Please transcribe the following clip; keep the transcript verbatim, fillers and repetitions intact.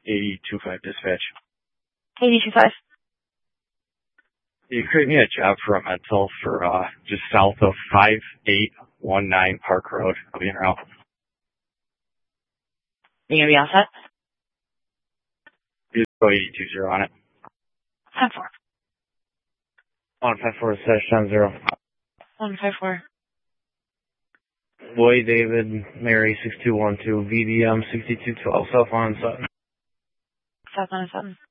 eighty-two five dispatch. eighty-two five. You create me a job for a mental for uh just south of five eight one nine Park Road. I'll be in route. You gonna be all set? You go eighty two zero on it. Ten four. One five four slash ten zero. One five four. Boy David Mary six two one two V D M sixty two twelve South on Sutton. South on Sutton.